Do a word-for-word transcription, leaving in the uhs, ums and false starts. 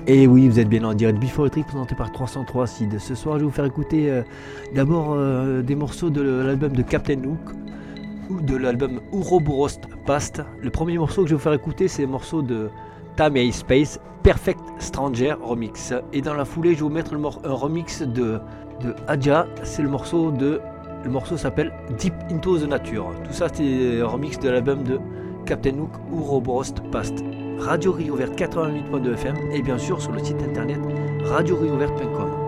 Et oui, vous êtes bien en direct Before the Trip présenté par trois cent trois Sid. Ce soir, je vais vous faire écouter euh, d'abord euh, des morceaux de l'album de Captain Hook ou de l'album Ouroboros Past. Le premier morceau que je vais vous faire écouter, c'est le morceau de Time and Space, Perfect Stranger Remix. Et dans la foulée, je vais vous mettre le mor- un remix de, de Adja. C'est le morceau de. Le morceau s'appelle Deep Into the Nature. Tout ça, c'est un remix de l'album de Captain Hook Ouroboros Past. Radio Rio Vert quatre-vingt-huit point deux F M et bien sûr sur le site internet radio rio vert point com.